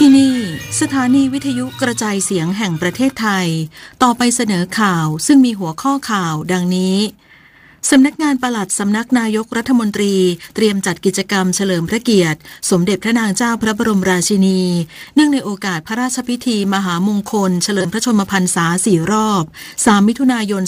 ที่นี่สถานีวิทยุกระจายเสียงแห่งประเทศไทยต่อไปเสนอข่าวซึ่งมีหัวข้อข่าวดังนี้สำนักงานปลัดสำนักนายกรัฐมนตรีเตรียมจัดกิจกรรมเฉลิมพระเกียรติสมเด็จพระนางเจ้าพระบรมราชินีเนื่องในโอกาสพระราชพิธีมหามงคลเฉลิมพระชนมพรรษา4 รอบ3 มิถุนายน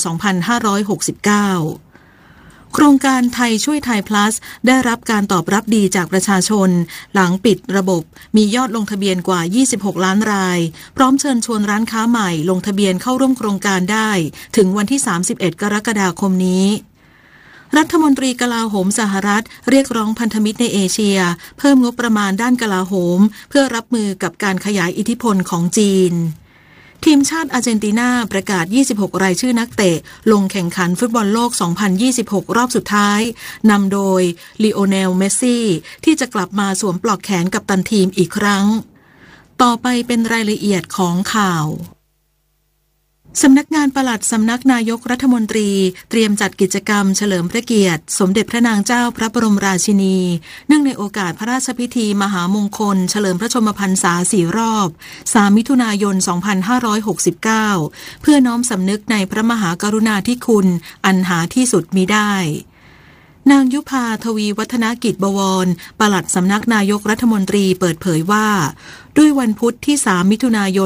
2569โครงการไทยช่วยไทย plus ได้รับการตอบรับดีจากประชาชนหลังปิดระบบมียอดลงทะเบียนกว่า26 ล้านรายพร้อมเชิญชวนร้านค้าใหม่ลงทะเบียนเข้าร่วมโครงการได้ถึงวันที่31 กรกฎาคมนี้รัฐมนตรีกลาโหมสหรัฐเรียกร้องพันธมิตรในเอเชียเพิ่มงบประมาณด้านกลาโหมเพื่อรับมือกับการขยายอิทธิพลของจีนทีมชาติอาร์เจนตินาประกาศ26 รายชื่อนักเตะลงแข่งขันฟุตบอลโลก 2026 รอบสุดท้ายนำโดยลีโอเนล เมสซี่ที่จะกลับมาสวมปลอกแขนกัปตันทีมอีกครั้งต่อไปเป็นรายละเอียดของข่าวสำนักงานปลัดสำนักนายกรัฐมนตรีเตรียมจัดกิจกรรมเฉลิมพระเกียรติสมเด็จพระนางเจ้าพระบรมราชินีเนื่องในโอกาสพระราชพิธีมหามงคลเฉลิมพระชนมพรรษา4 รอบ3 มิถุนายน 2569เพื่อน้อมสำนึกในพระมหากรุณาธิคุณอันหาที่สุดมิได้นางยุพาทวีวัฒนกิจบวรปลัดสำนักนายกรัฐมนตรีเปิดเผยว่าด้วยวันพุธที่3 มิถุนายน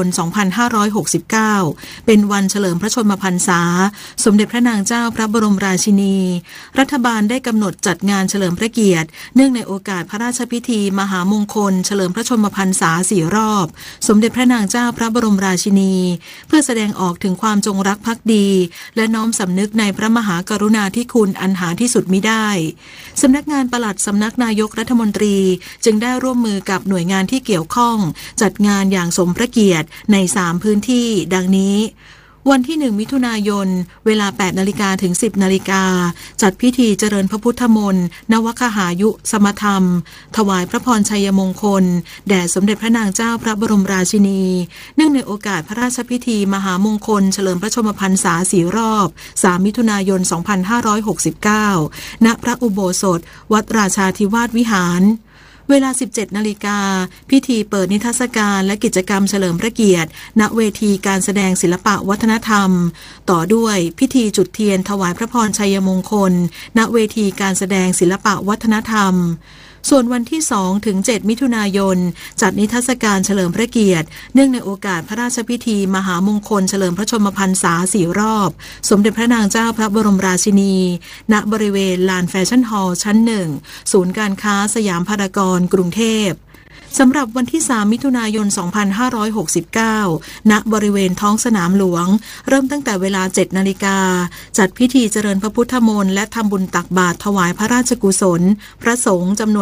2569เป็นวันเฉลิมพระชนมพรรษาสมเด็จพระนางเจ้าพระบรมราชินีรัฐบาลได้กำหนดจัดงานเฉลิมพระเกียรติเนื่องในโอกาสพระราชพิธีมหามงคลเฉลิมพระชนมพรรษา4 รอบสมเด็จพระนางเจ้าพระบรมราชินีเพื่อแสดงออกถึงความจงรักภักดีและน้อมสำนึกในพระมหากรุณาธิคุณอันหาที่สุดมิได้สำนักงานปลัดสำนักนายกรัฐมนตรีจึงได้ร่วมมือกับหน่วยงานที่เกี่ยวข้องจัดงานอย่างสมพระเกียรติใน3 พื้นที่ดังนี้วันที่1 มิถุนายนเวลา 8 นาฬิกาถึง 10 นาฬิกาจัดพิธีเจริญพระพุทธมนต์นวคหายุสมธรรมถวายพระพรชัยมงคลแด่สมเด็จพระนางเจ้าพระบรมราชินีเนื่องในโอกาสพระราชพิธีมหามงคลเฉลิมพระชนมพรรษา4 รอบ3 มิถุนายน 2569ณพระอุโบสถวัดราชาธิวาสวิหารเวลา 17 นาฬิกาพิธีเปิดนิทรรศการและกิจกรรมเฉลิมพระเกียรติณเวทีการแสดงศิลปะวัฒนธรรมต่อด้วยพิธีจุดเทียนถวายพระพรชัยมงคลณเวทีการแสดงศิลปะวัฒนธรรมส่วนวันที่2 ถึง 7 มิถุนายนจัดนิทรรศการเฉลิมพระเกียรติเนื่องในโอกาสพระราชพิธีมหามงคลเฉลิมพระชนมพรรษา4 รอบสมเด็จพระนางเจ้าพระบรมราชินีณบริเวณลานแฟชั่นฮอลล์ชั้น1ศูนย์การค้าสยามพารากอนกรุงเทพสำหรับวันที่3 มิถุนายน 2569ณบริเวณท้องสนามหลวงเริ่มตั้งแต่เวลา 7 นาฬิกาจัดพิธีเจริญพระพุทธมนต์และทำบุญตักบาตรถวายพระราชกุศลพระสงฆ์จำนวน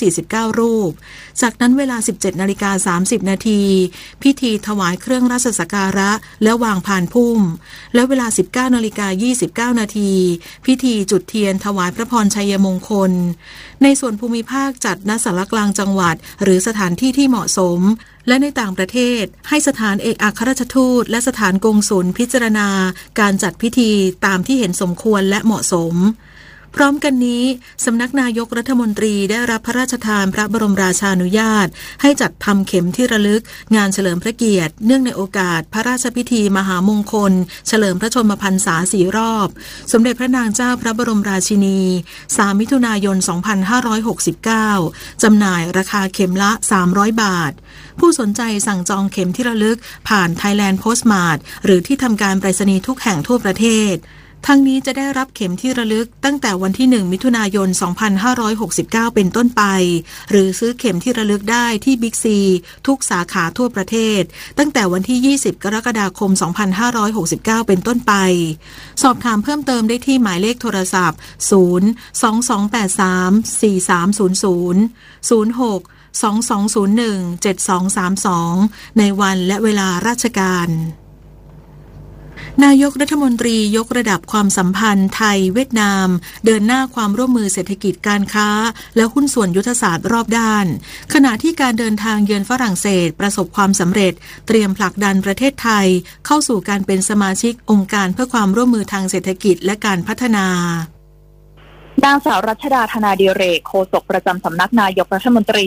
149 รูปจากนั้นเวลา 17 นาฬิกา 30 นาทีพิธีถวายเครื่องราชสักการะและวางพานพุ่มและเวลา 19 นาฬิกา 29 นาทีพิธีจุดเทียนถวายพระพรชัยมงคลในส่วนภูมิภาคจัดณศาลากลางจังหวัดหรือสถานที่ที่เหมาะสมและในต่างประเทศให้สถานเอกอัครราชทูตและสถานกงสุลพิจารณาการจัดพิธีตามที่เห็นสมควรและเหมาะสมพร้อมกันนี้สำนักนายกรัฐมนตรีได้รับพระราชทานพระบรมราชานุญาตให้จัดทำเข็มที่ระลึกงานเฉลิมพระเกียรติเนื่องในโอกาสพระราชพิธีมหามงคลเฉลิมพระชนมพรรษา4 รอบสมเด็จพระนางเจ้าพระบรมราชินี3 มิถุนายน 2569จำหน่ายราคาเข็มละ300 บาทผู้สนใจสั่งจองเข็มที่ระลึกผ่าน Thailand Postmart หรือที่ทำการไปรษณีย์ทุกแห่งทั่วประเทศทั้งนี้จะได้รับเข็มที่ระลึกตั้งแต่วันที่1 มิถุนายน 2569เป็นต้นไปหรือซื้อเข็มที่ระลึกได้ที่บิ๊กซีทุกสาขาทั่วประเทศตั้งแต่วันที่20 กรกฎาคม 2569เป็นต้นไปสอบถามเพิ่มเติมได้ที่หมายเลขโทรศัพท์022834300 0622017232ในวันและเวลาราชการนายกรัฐมนตรียกระดับความสัมพันธ์ไทยเวียดนามเดินหน้าความร่วมมือเศรษฐกิจการค้าและหุ้นส่วนยุทธศาสตร์รอบด้านขณะที่การเดินทางเยือนฝรั่งเศสประสบความสำเร็จเตรียมผลักดันประเทศไทยเข้าสู่การเป็นสมาชิกองค์การเพื่อความร่วมมือทางเศรษฐกิจและการพัฒนานางสาวรัชดาธนาดิเรกโฆษกประจำสำนักนายกรัฐมนตรีเ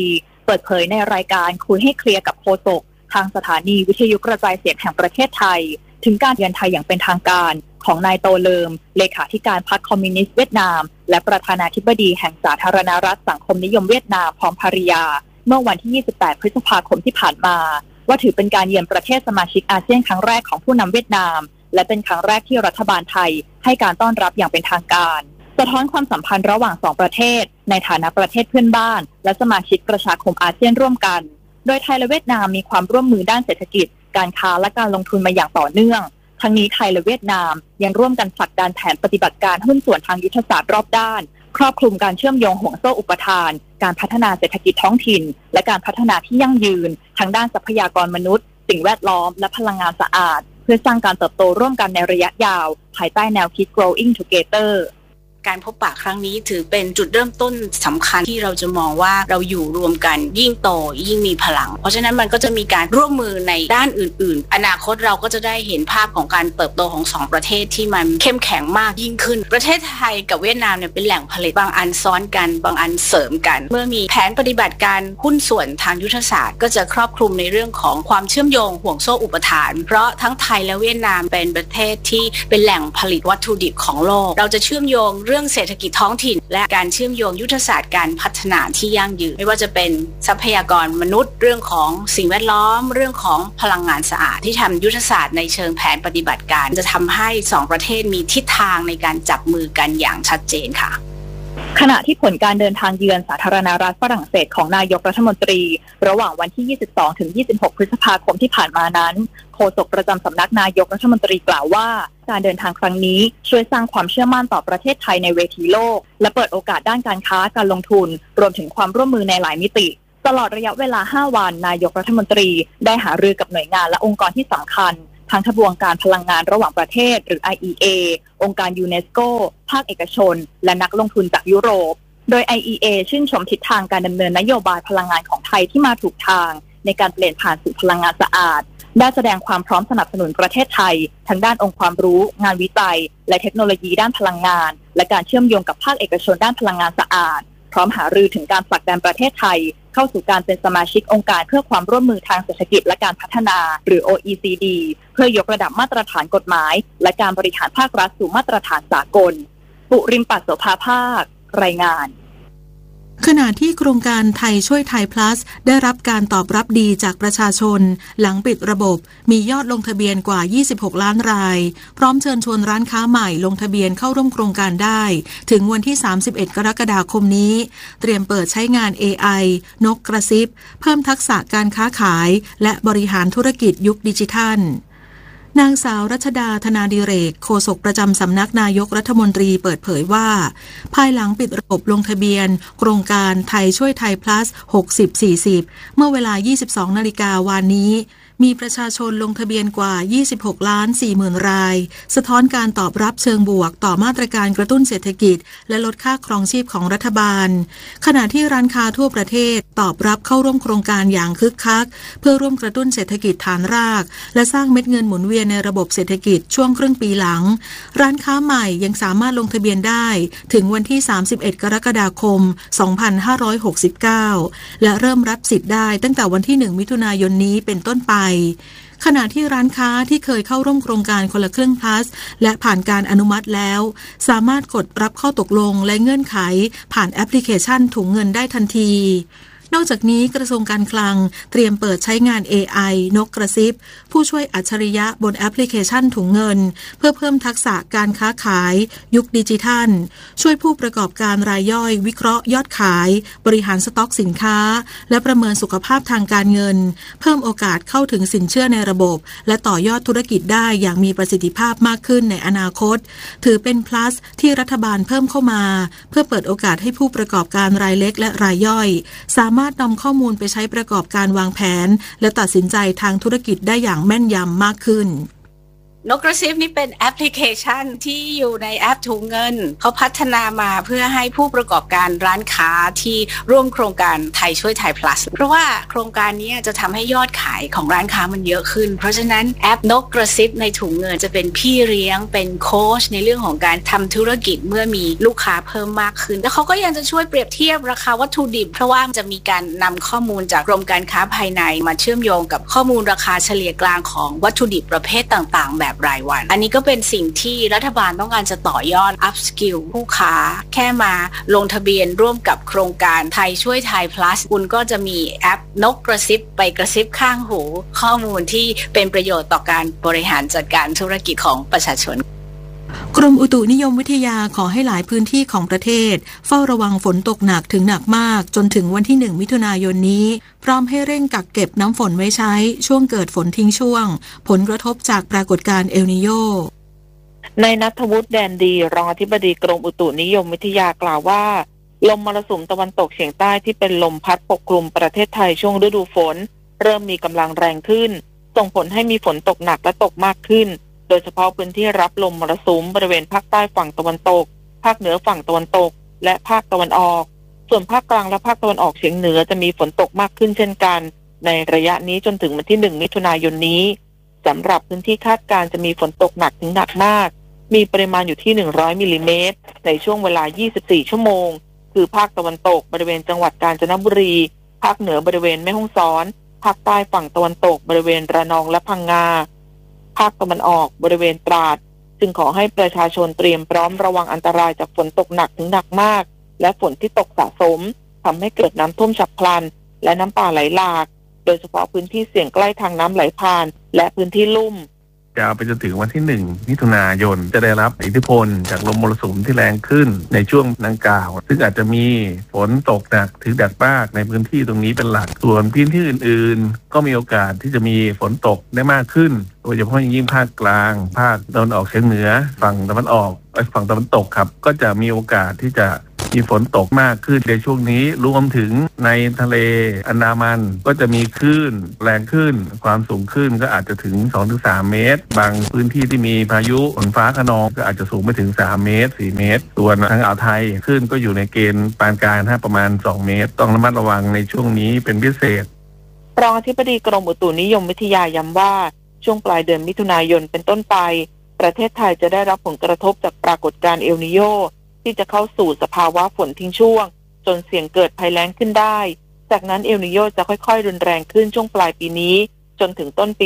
ปิดเผยในรายการคุยให้เคลียร์กับโฆษกทางสถานีวิทยุกระจายเสียงแห่งประเทศไทยถึงการเยือนไทยอย่างเป็นทางการของนายโตเลิมเลขาธิการพรรคคอมมิวนิสต์เวียดนามและประธานาธิบดีแห่งสาธารณรัฐสังคมนิยมเวียดนามพร้อมภริยาเมื่อวันที่28พฤษภาคมที่ผ่านมาว่าถือเป็นการเยือนประเทศสมาชิกอาเซียนครั้งแรกของผู้นำเวียดนามและเป็นครั้งแรกที่รัฐบาลไทยให้การต้อนรับอย่างเป็นทางการสะท้อนความสัมพันธ์ระหว่าง2ประเทศในฐานะประเทศเพื่อนบ้านและสมาชิกประชาคมอาเซียนร่วมกันโดยไทยและเวียดนามมีความร่วมมือด้านเศรษฐกิจการค้าและการลงทุนมาอย่างต่อเนื่องทั้งนี้ไทยและเวียดนามยังร่วมกันผลักดันแผนปฏิบัติการหุ้นส่วนทางยุทธศาสตร์รอบด้านครอบคลุมการเชื่อมโยงห่วงโซ่อุปทานการพัฒนาเศรษฐกิจท้องถิ่นและการพัฒนาที่ยั่งยืนทั้งด้านทรัพยากรมนุษย์สิ่งแวดล้อมและพลังงานสะอาดเพื่อสร้างการเติบโตร่วมกันในระยะยาวภายใต้แนวคิด Growing Together การพบปะครั้งนี้ถือเป็นจุดเริ่มต้นสำคัญที่เราจะมองว่าเราอยู่รวมกันยิ่งโตยิ่งมีพลังเพราะฉะนั้นมันก็จะมีการร่วมมือในด้านอื่นๆอนาคตเราก็จะได้เห็นภาพของการเติบโตของ2ประเทศที่มันเข้มแข็งมากยิ่งขึ้นประเทศไทยกับเวียดนามเนี่ยเป็นแหล่งผลิตบางอันซ้อนกันบางอันเสริมกันเมื่อมีแผนปฏิบัติการหุ้นส่วนทางยุทธศาสตร์ก็จะครอบคลุมในเรื่องของความเชื่อมโยงห่วงโซ่อุปทานเพราะทั้งไทยและเวียดนามเป็นประเทศที่เป็นแหล่งผลิตวัตถุดิบของโลกเราจะเชื่อมโยงเรื่องเศรษฐกิจท้องถิ่นและการเชื่อมโยงยุทธศาสตร์การพัฒนาที่ยั่งยืนไม่ว่าจะเป็นทรัพยากรมนุษย์เรื่องของสิ่งแวดล้อมเรื่องของพลังงานสะอาดที่ทำยุทธศาสตร์ในเชิงแผนปฏิบัติการจะทำให้2ประเทศมีทิศทางในการจับมือกันอย่างชัดเจนค่ะขณะที่ผลการเดินทางเยือนสาธารณรัฐฝรั่งเศสของนายกรัฐมนตรีระหว่างวันที่22ถึง26พฤษภาคมที่ผ่านมานั้นโฆษกประจำสำนักนายกรัฐมนตรีกล่าวว่าการเดินทางครั้งนี้ช่วยสร้างความเชื่อมั่นต่อประเทศไทยในเวทีโลกและเปิดโอกาสด้านการค้าการลงทุนรวมถึงความร่วมมือในหลายมิติตลอดระยะเวลา5วันนายกรัฐมนตรีได้หารือกับหน่วยงานและองค์กรที่สำคัญทั้งขบวนการพลังงานระหว่างประเทศหรือ IEA องค์การยูเนสโกภาคเอกชนและนักลงทุนจากยุโรปโดย IEA ชื่นชมทิศทางการดำเนินนโยบายพลังงานของไทยที่มาถูกทางในการเปลี่ยนผ่านสู่พลังงานสะอาดได้แสดงความพร้อมสนับสนุนประเทศไทยทั้งด้านองค์ความรู้งานวิจัยและเทคโนโลยีด้านพลังงานและการเชื่อมโยงกับภาคเอกชนด้านพลังงานสะอาดพร้อมหารือถึงการผลักดันประเทศไทยเข้าสู่การเป็นสมาชิกองค์การเพื่อความร่วมมือทางเศรษฐกิจและการพัฒนาหรือ OECD เพื่อยกระดับมาตรฐานกฎหมายและการบริหารภาครัฐสู่มาตรฐานสากลปุริมปัสโสภาภาครายงานขณะที่โครงการไทยช่วยไทย plus ได้รับการตอบรับดีจากประชาชนหลังปิดระบบมียอดลงทะเบียนกว่า26ล้านรายพร้อมเชิญชวนร้านค้าใหม่ลงทะเบียนเข้าร่วมโครงการได้ถึงวันที่31กรกฎาคมนี้เตรียมเปิดใช้งาน AI นกกระซิบเพิ่มทักษะการค้าขายและบริหารธุรกิจยุคดิจิทัลนางสาวรัชดาธนาดิเรกโฆษกประจำสำนักนายกรัฐมนตรีเปิดเผยว่าภายหลังปิดระบบลงทะเบียนโครงการไทยช่วยไทย plus 60-40 เมื่อเวลา 22 นาฬิกาวันนี้มีประชาชนลงทะเบียนกว่า 26,40,000 รายสะท้อนการตอบรับเชิงบวกต่อมาตรการกระตุ้นเศรษฐกิจและลดค่าครองชีพของรัฐบาลขณะที่ร้านค้าทั่วประเทศตอบรับเข้าร่วมโครงการอย่างคึกคักเพื่อร่วมกระตุ้นเศรษฐกิจฐานรากและสร้างเม็ดเงินหมุนเวียนในระบบเศรษฐกิจช่วงครึ่งปีหลังร้านค้าใหม่ยังสามารถลงทะเบียนได้ถึงวันที่31กรกฎาคม2569และเริ่มรับสิทธิ์ได้ตั้งแต่วันที่1มิถุนายนนี้เป็นต้นไปขณะที่ร้านค้าที่เคยเข้าร่วมโครงการคนละครึ่ง plus และผ่านการอนุมัติแล้วสามารถกดรับข้อตกลงและเงื่อนไขผ่านแอปพลิเคชันถุงเงินได้ทันทีนอกจากนี้กระทรวงการคลังเตรียมเปิดใช้งาน AI นกกระซิบผู้ช่วยอัจฉริยะบนแอปพลิเคชันถุงเงินเพื่อเพิ่มทักษะการค้าขายยุคดิจิทัลช่วยผู้ประกอบการรายย่อยวิเคราะห์ยอดขายบริหารสต็อกสินค้าและประเมินสุขภาพทางการเงินเพิ่มโอกาสเข้าถึงสินเชื่อในระบบและต่อยอดธุรกิจได้อย่างมีประสิทธิภาพมากขึ้นในอนาคตถือเป็น plus ที่รัฐบาลเพิ่มเข้ามาเพื่อเปิดโอกาสให้ผู้ประกอบการรายเล็กและรายย่อยสามารถนำข้อมูลไปใช้ประกอบการวางแผนและตัดสินใจทางธุรกิจได้อย่างแม่นยำมากขึ้นนกกระซิบนี่เป็นแอปพลิเคชันที่อยู่ในแอปถุงเงินเขาพัฒนามาเพื่อให้ผู้ประกอบการร้านค้าที่ร่วมโครงการไทยช่วยไทย plus เพราะว่าโครงการนี้จะทำให้ยอดขายของร้านค้ามันเยอะขึ้นเพราะฉะนั้นแอปนกกระซิบในถุงเงินจะเป็นพี่เลี้ยงเป็นโค้ชในเรื่องของการทำธุรกิจเมื่อมีลูกค้าเพิ่มมากขึ้นแล้วเขาก็ยังจะช่วยเปรียบเทียบราคาวัตถุดิบเพราะว่าจะมีการนำข้อมูลจากกรมการค้าภายในมาเชื่อมโยงกับข้อมูลราคาเฉลี่ยกลางของวัตถุดิบประเภทต่างๆแบบรายวันอันนี้ก็เป็นสิ่งที่รัฐบาลต้องการจะต่อยอด up skill ผู้ค้าแค่มาลงทะเบียนร่วมกับโครงการไทยช่วยไทย plus คุณก็จะมีแอปนกกระซิบไปกระซิบข้างหูข้อมูลที่เป็นประโยชน์ต่อการบริหารจัดการธุรกิจของประชาชนกรมอุตุนิยมวิทยาขอให้หลายพื้นที่ของประเทศเฝ้าระวังฝนตกหนักถึงหนักมากจนถึงวันที่1มิถุนายนนี้พร้อมให้เร่งกักเก็บน้ำฝนไว้ใช้ช่วงเกิดฝนทิ้งช่วงผลกระทบจากปรากฏการณ์เอลนีโญนายณัฐวุฒิแดนดีรองอธิบดีกรมอุตุนิยมวิทยากล่าวว่าลมมรสุมตะวันตกเฉียงใต้ที่เป็นลมพัดปกคลุมประเทศไทยช่วงฤดูฝนเริ่มมีกำลังแรงขึ้นส่งผลให้มีฝนตกหนักและตกมากขึ้นโดยเฉพาะพื้นที่รับลมมรสุมบริเวณภาคใต้ฝั่งตะวันตกภาคเหนือฝั่งตะวันตกและภาคตะวันออกส่วนภาคกลางและภาคตะวันออกเฉียงเหนือจะมีฝนตกมากขึ้นเช่นกันในระยะนี้จนถึงวันที่1มิถุนายนนี้สำหรับพื้นที่คาดการณ์จะมีฝนตกหนักถึงหนักมากมีปริมาณอยู่ที่100มิลลิเมตรในช่วงเวลา24ชั่วโมงคือภาคตะวันตกบริเวณจังหวัดกาญจนบุรีภาคเหนือบริเวณแม่ฮ่องสอนภาคใต้ฝั่งตะวันตกบริเวณระนองและพังงาภาคตะวันออกบริเวณตราดจึงขอให้ประชาชนเตรียมพร้อมระวังอันตรายจากฝนตกหนักถึงหนักมากและฝนที่ตกสะสมทำให้เกิดน้ำท่วมฉับพลันและน้ำป่าไหลหลากโดยเฉพาะพื้นที่เสี่ยงใกล้ทางน้ำไหลผ่านและพื้นที่ลุ่มยาวไปจนถึงวันที่1มิถุนายนจะได้รับอิทธิพลจากลมมรสุมที่แรงขึ้นในช่วงดังกล่าวซึ่งอาจจะมีฝนตกหนักถึงหนักมากในพื้นที่ตรงนี้เป็นหลักส่วนพื้นที่อื่นๆก็มีโอกาสที่จะมีฝนตกได้มากขึ้นโดยเฉพาะอย่างยิ่งภาคกลางภาคตะวันออกเฉียงเหนือฝั่งตะวันออกฝั่งตะวันตกครับก็จะมีโอกาสที่จะมีฝนตกมากขึ้นในช่วงนี้รวมถึงในทะเลอันดามันก็จะมีคลื่นแรงขึ้นความสูงขึ้นก็อาจจะถึง 2-3 เมตรบางพื้นที่ที่มีพายุฝนฟ้าคะนองก็อาจจะสูงไปถึง3 เมตร 4 เมตรส่วนทางอ่าวไทยคลื่นก็อยู่ในเกณฑ์ปานกลางประมาณ2 เมตรต้องระมัดระวังในช่วงนี้เป็นพิเศษรองอธิบดีกรมอุตุนิยมวิทยาย้ำว่าช่วงปลายเดือนมิถุนายนเป็นต้นไปประเทศไทยจะได้รับผลกระทบจากปรากฏการณ์เอลนีโญที่จะเข้าสู่สภาวะฝนทิ้งช่วงจนเสี่ยงเกิดภัยแล้งขึ้นได้จากนั้นเอลนีโญจะค่อยๆรุนแรงขึ้นช่วงปลายปีนี้จนถึงต้นปี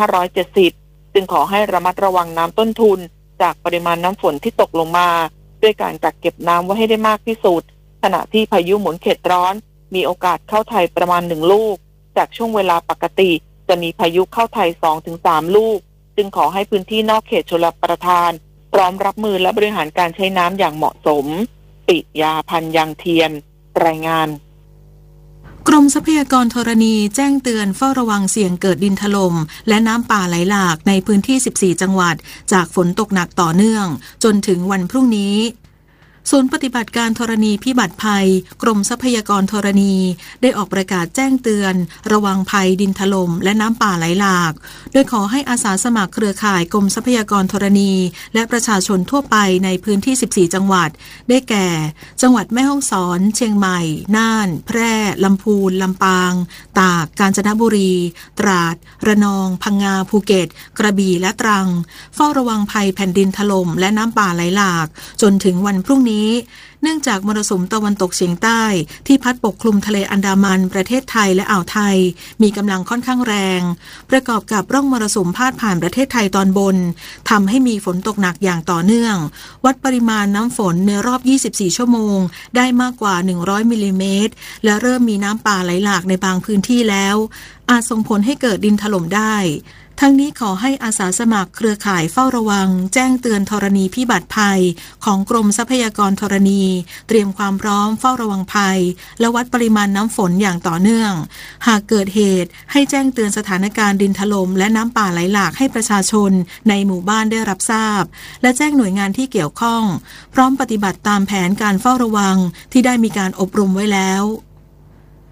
2570 จึงขอให้ระมัดระวังน้ำต้นทุนจากปริมาณน้ำฝนที่ตกลงมาด้วยการกักเก็บน้ำไว้ให้ได้มากที่สุดขณะที่พายุหมุนเขตร้อนมีโอกาสเข้าไทยประมาณ1ลูกจากช่วงเวลาปกติจะมีพายุเข้าไทย 2-3 ลูกจึงขอให้พื้นที่นอกเขตชลประทานพร้อมรับมือและบริหารการใช้น้ำอย่างเหมาะสมปิยาพันธ์ยังเทียนรายงานกรมทรัพยากรธรณีแจ้งเตือนเฝ้าระวังเสี่ยงเกิดดินถล่มและน้ำป่าไหลหลากในพื้นที่14จังหวัดจากฝนตกหนักต่อเนื่องจนถึงวันพรุ่งนี้ศูนย์ปฏิบัติการธรณีพิบัติภัยกรมทรัพยากรธรณีได้ออกประกาศแจ้งเตือนระวังภัยดินถล่มและน้ำป่าไหลหลากโดยขอให้อาสาสมัครเครือข่ายกรมทรัพยากรธรณีและประชาชนทั่วไปในพื้นที่14จังหวัดได้แก่จังหวัดแม่ฮ่องสอนเชียงใหม่น่านแพร่ลำพูนลำปางตากกาญจนบุรีตราดระนองพังงาภูเก็ตกระบี่และตรังเฝ้าระวังภัยแผ่นดินถล่มและน้ำป่าไหลหลากจนถึงวันพรุ่งนี้เนื่องจากมรสุมตะวันตกเฉียงใต้ที่พัดปกคลุมทะเลอันดามันประเทศไทยและอ่าวไทยมีกำลังค่อนข้างแรงประกอบกับร่องมรสุมพาดผ่านประเทศไทยตอนบนทำให้มีฝนตกหนักอย่างต่อเนื่องวัดปริมาณน้ำฝนในรอบ24ชั่วโมงได้มากกว่า100มิลลิเมตรและเริ่มมีน้ำป่าไหลหลากในบางพื้นที่แล้วอาจส่งผลให้เกิดดินถล่มได้ทั้งนี้ขอให้อาสาสมัครเครือข่ายเฝ้าระวังแจ้งเตือนธรณีพิบัติภัยของกรมทรัพยากรธรณีเตรียมความพร้อมเฝ้าระวังภัยและวัดปริมาณน้ำฝนอย่างต่อเนื่องหากเกิดเหตุให้แจ้งเตือนสถานการณ์ดินถล่มและน้ำป่าไหลหลากให้ประชาชนในหมู่บ้านได้รับทราบและแจ้งหน่วยงานที่เกี่ยวข้องพร้อมปฏิบัติตามแผนการเฝ้าระวังที่ได้มีการอบรมไว้แล้ว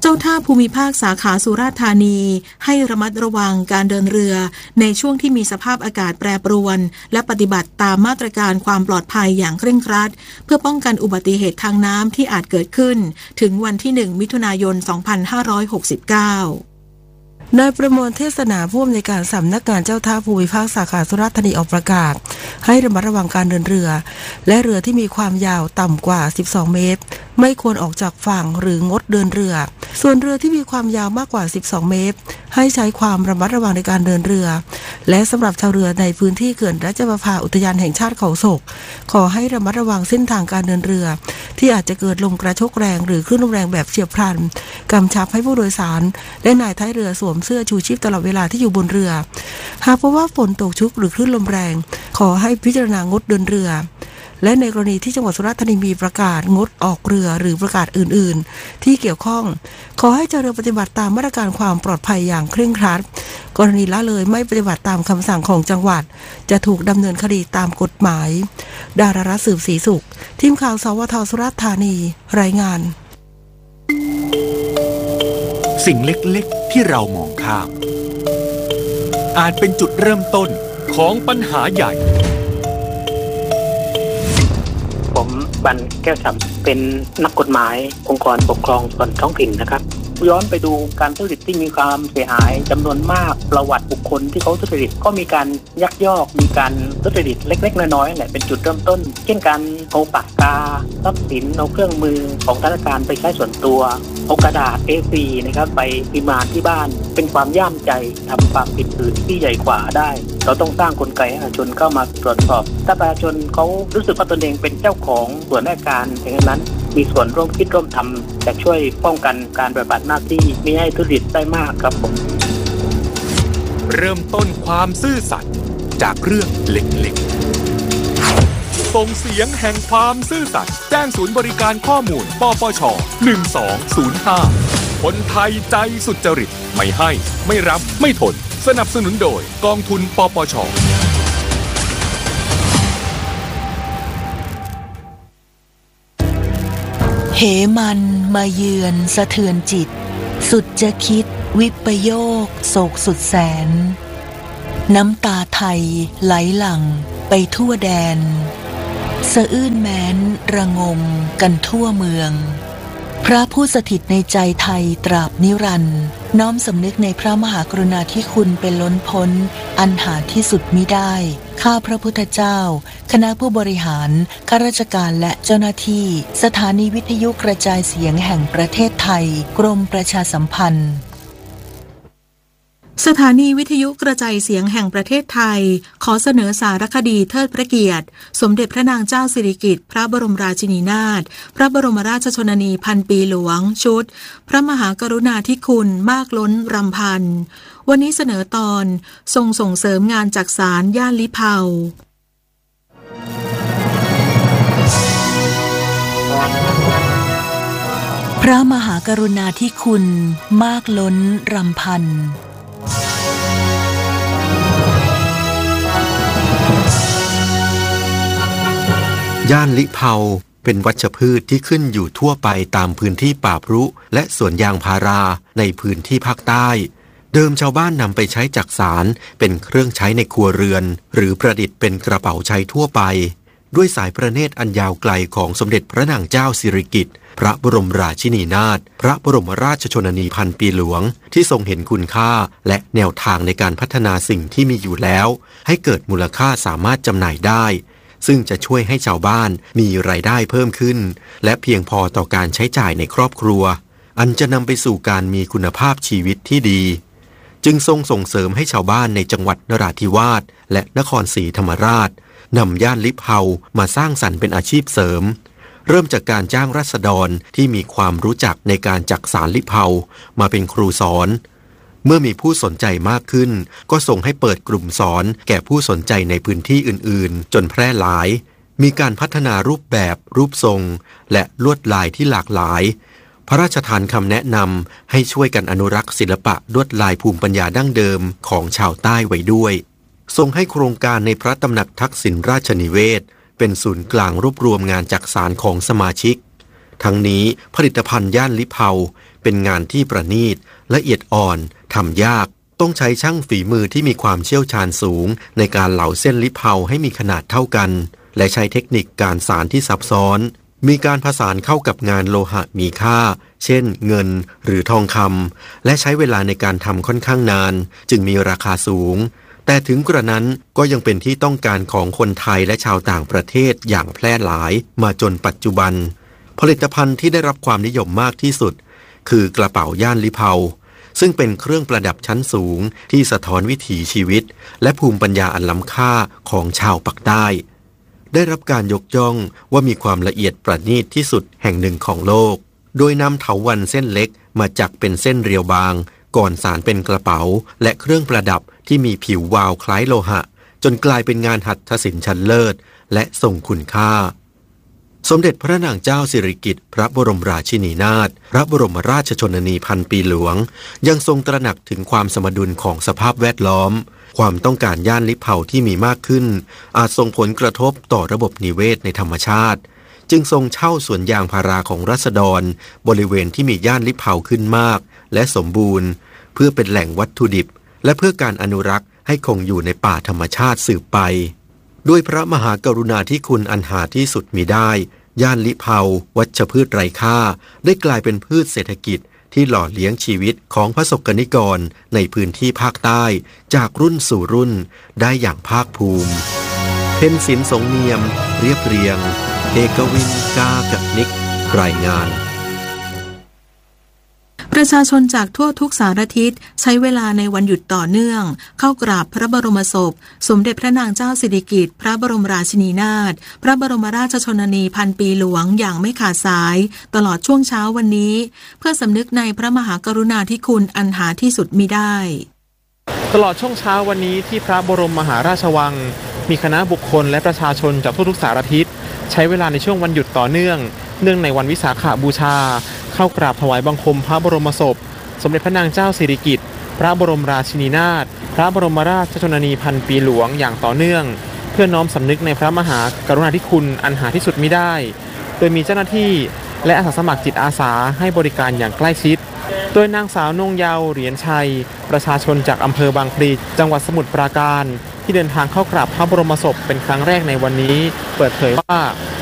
เจ้าท่าภูมิภาคสาขาสุราษฎร์ธานีให้ระมัดระวังการเดินเรือในช่วงที่มีสภาพอากาศแปรปรวนและปฏิบัติตามมาตรการความปลอดภัยอย่างเคร่งครัดเพื่อป้องกันอุบัติเหตุทางน้ำที่อาจเกิดขึ้นถึงวันที่ 1 มิถุนายน 2569 นายประมวลเทศนาผู้อำนวยการสำนักงานเจ้าท่าภูมิภาคสาขาสุราษฎร์ธานีออกประกาศให้ระมัดระวังการเดินเรือและเรือที่มีความยาวต่ำกว่า12 เมตรไม่ควรออกจากฝั่งหรืองดเดินเรือส่วนเรือที่มีความยาวมากกว่า12 เมตรให้ใช้ความระมัดระวังในการเดินเรือและสำหรับชาวเรือในพื้นที่เขื่อนราชประภาอุทยานแห่งชาติเขาศกขอให้ระมัดระวังเส้นทางการเดินเรือที่อาจจะเกิดลมกระโชกแรงหรือคลื่นลมแรงแบบเฉียบพลันกำชับให้ผู้โดยสารและนายท้ายเรือสวมเสื้อชูชีพตลอดเวลาที่อยู่บนเรือหากพบว่าฝนตกชุกหรือคลื่นลมแรงขอให้พิจารณางดเดินเรือและในกรณีที่จังหวัดสุราษฎร์ธานีมีประกาศงดออกเรือหรือประกาศอื่นๆที่เกี่ยวข้องขอให้เจ้าเรือปฏิบัติตามมาตรการความปลอดภัยอย่างเคร่งครัดกรณีละเลยไม่ปฏิบัติตามคำสั่งของจังหวัดจะถูกดำเนินคดีตามกฎหมายดารารัตน์สืบศรีสุขทีมข่าวสวท.สุราษฎร์ธานีรายงานสิ่งเล็กๆที่เรามองข้ามอาจเป็นจุดเริ่มต้นของปัญหาใหญ่ผมบันแก้วฉ่ำเป็นนักกฎหมายองค์กรปกครองส่วนท้องถิ่นนะครับย้อนไปดูการทุจริตที่มีความเสียหายจำนวนมากประวัติบุคคลที่เขาทุจริตก็มีการยักยอกมีการทุจริตเล็กๆน้อยๆแหละเป็นจุดเริ่มต้นเช่นการเอาปากกาทรัพย์สินเอาเครื่องมือของธนาคารไปใช้ส่วนตัวเอากระดาษ A4 นะครับไปพิมพ์ที่บ้านเป็นความย่ามใจทำความผิดอื่นที่ใหญ่กว่าได้เราต้องสร้างกลไกให้ประชาชนเข้ามาตรวจสอบถ้าประชาชนเขารู้สึกว่าตนเองเป็นเจ้าของส่วนราชการอย่างนั้นมีส่วนร่วมคิดร่วมทำจะช่วยป้องกันการปฏิบัติหน้าที่มิให้ทุจริตได้มากครับผมเริ่มต้นความซื่อสัตย์จากเรื่องเล็กๆส่งเสียงแห่งความซื่อสัตย์แจ้งศูนย์บริการข้อมูลปปช. 1205คนไทยใจสุจริตไม่ให้ไม่รับไม่ทนสนับสนุนโดยกองทุนปปช. เหมันมาเยือนสะเทือนจิตสุดจะคิดวิปโยคโศกสุดแสนน้ำตาไทยไหลหลั่งไปทั่วแดนสะอื้นแม้นระงมกันทั่วเมืองพระผู้สถิตในใจไทยตราบนิรันดร์น้อมสำนึกในพระมหากรุณาธิคุณเป็นล้นพ้นอันหาที่สุดมิได้ข้าพระพุทธเจ้าคณะผู้บริหารข้าราชการและเจ้าหน้าที่สถานีวิทยุกระจายเสียงแห่งประเทศไทยกรมประชาสัมพันธ์สถานีวิทยุกระจายเสียงแห่งประเทศไทยขอเสนอสารคดีเทิดพระเกียรติสมเด็จพระนางเจ้าสิริกิติ์พระบรมราชินีนาถพระบรมราชชนนีพันปีหลวงชุดพระมหากรุณาธิคุณมากล้นรำพันวันนี้เสนอตอนทรงส่งเสริมงานจักสานย่านลิเภาพระมหากรุณาธิคุณมากล้นรำพันย่านลิเภาเป็นวัชพืชที่ขึ้นอยู่ทั่วไปตามพื้นที่ป่าพรุและสวนยางพาราในพื้นที่ภาคใต้เดิมชาวบ้านนำไปใช้จักสานเป็นเครื่องใช้ในครัวเรือนหรือประดิษฐ์เป็นกระเป๋าใช้ทั่วไปด้วยสายพระเนตรอันยาวไกลของสมเด็จพระนางเจ้าสิริกิติ์พระบรมราชินีนาถพระบรมราชชนนีพันปีหลวงที่ทรงเห็นคุณค่าและแนวทางในการพัฒนาสิ่งที่มีอยู่แล้วให้เกิดมูลค่าสามารถจำหน่ายได้ซึ่งจะช่วยให้ชาวบ้านมีรายได้เพิ่มขึ้นและเพียงพอต่อการใช้จ่ายในครอบครัวอันจะนำไปสู่การมีคุณภาพชีวิตที่ดีจึงทรงส่งเสริมให้ชาวบ้านในจังหวัดนราธิวาสและนครศรีธรรมราชนำย่านลิเภามาสร้างสรรค์เป็นอาชีพเสริมเริ่มจากการจ้างราษฎรที่มีความรู้จักในการจักสานลิเภามาเป็นครูสอนเมื่อมีผู้สนใจมากขึ้นก็ส่งให้เปิดกลุ่มสอนแก่ผู้สนใจในพื้นที่อื่นๆจนแพร่หลายมีการพัฒนารูปแบบรูปทรงและลวดลายที่หลากหลายพระราชทานคำแนะนำให้ช่วยกันอนุรักษ์ศิลปะลวดลายภูมิปัญญาดั้งเดิมของชาวใต้ไว้ด้วยทรงให้โครงการในพระตำหนักทักษิณราชนิเวศเป็นศูนย์กลางรวบรวมงานจักสานของสมาชิกทั้งนี้ผลิตภัณฑ์ย่านลิเภาเป็นงานที่ประณีตละเอียดอ่อนทำยากต้องใช้ช่างฝีมือที่มีความเชี่ยวชาญสูงในการเหลาเส้นลิเผาให้มีขนาดเท่ากันและใช้เทคนิคการสานที่ซับซ้อนมีการผสานเข้ากับงานโลหะมีค่าเช่นเงินหรือทองคำและใช้เวลาในการทำค่อนข้างนานจึงมีราคาสูงแต่ถึงกระนั้นก็ยังเป็นที่ต้องการของคนไทยและชาวต่างประเทศอย่างแพร่หลายมาจนปัจจุบันผลิตภัณฑ์ที่ได้รับความนิยมมากที่สุดคือกระเป๋าย่านลิเผาซึ่งเป็นเครื่องประดับชั้นสูงที่สะท้อนวิถีชีวิตและภูมิปัญญาอันล้ำค่าของชาวปักใต้ได้รับการยกย่องว่ามีความละเอียดประณีตที่สุดแห่งหนึ่งของโลกโดยนำเถาวัลย์เส้นเล็กมาจักเป็นเส้นเรียวบางก่อนสานเป็นกระเป๋าและเครื่องประดับที่มีผิววาวคล้ายโลหะจนกลายเป็นงานหัตถศิลป์ชั้นเลิศและทรงคุณค่าสมเด็จพระนางเจ้าสิริกิติ์พระบรมราชินีนาถพระบรมราชชนนีพันปีหลวงยังทรงตระหนักถึงความสมดุลของสภาพแวดล้อมความต้องการย่านลิเผาที่มีมากขึ้นอาจส่งผลกระทบต่อระบบนิเวศในธรรมชาติจึงทรงเช่าสวนยางพาราของราษฎรบริเวณที่มีย่านลิเผาขึ้นมากและสมบูรณ์เพื่อเป็นแหล่งวัตถุดิบและเพื่อการอนุรักษ์ให้คงอยู่ในป่าธรรมชาติสืบไปด้วยพระมหากรุณาธิคุณอันหาที่สุดมิได้ย่านลิเผาวัชพืชไร้ค่าได้กลายเป็นพืชเศรษฐกิจที่หล่อเลี้ยงชีวิตของพระสกนิกรในพื้นที่ภาคใต้จากรุ่นสู่รุ่นได้อย่างภาคภูมิเพ็ญศิลป์สงเนียมเรียบเรียงเอกวินกากับนิกรายงานประชาชนจากทั่วทุกสารทิศใช้เวลาในวันหยุดต่อเนื่องเข้ากราบพระบรมศพสมเด็จพระนางเจ้าสิริกิติ์พระบรมราชินีนาถพระบรมราชชนนีพันปีหลวงอย่างไม่ขาดสายตลอดช่วงเช้าวันนี้เพื่อสำนึกในพระมหากรุณาธิคุณอันหาที่สุดมิได้ตลอดช่วงเช้าวันนี้ที่พระบรมมหาราชวังมีคณะบุคคลและประชาชนจากทั่วทุกสารทิศใช้เวลาในช่วงวันหยุดต่อเนื่องในวันวิสาขบูชาเข้ากราบถวายบังคมพระบรมศพสมเด็จพระนางเจ้าสิริกิติ์พระบรมราชินีนาถพระบรมราชชนนีพันปีหลวงอย่างต่อเนื่องเพื่อน้อมสำนึกในพระมหากรุณาธิคุณอันหาที่สุดมิได้โดยมีเจ้าหน้าที่และอาสาสมัครจิตอาสาให้บริการอย่างใกล้ชิดโดยนางสาวนงเยาว์เหรียญชัยประชาชนจากอำเภอบางพลีจังหวัดสมุทรปราการที่เดินทางเข้ากราบพระบรมศพเป็นครั้งแรกในวันนี้เปิดเผยว่า